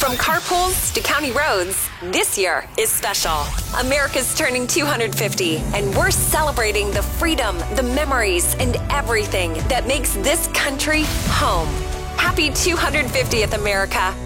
From carpools to county roads, this year is special. America's turning 250, and we're celebrating the freedom, the memories, and everything that makes this country home. Happy 250th, America.